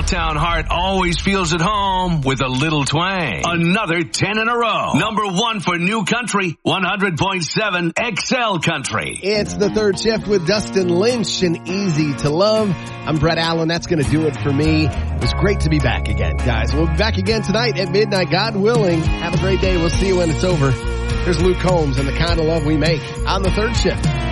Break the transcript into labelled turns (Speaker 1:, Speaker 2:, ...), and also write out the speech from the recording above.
Speaker 1: Small-town heart always feels at home with a little twang. Another 10 in a row. Number 1 for New Country, 100.7 XL Country.
Speaker 2: It's the third shift with Dustin Lynch and Easy to Love. I'm Brett Allen. That's going to do it for me. It was great to be back again, guys. We'll be back again tonight at midnight, God willing. Have a great day. We'll see you when it's over. Here's Luke Combs and The Kind of Love We Make on the third shift.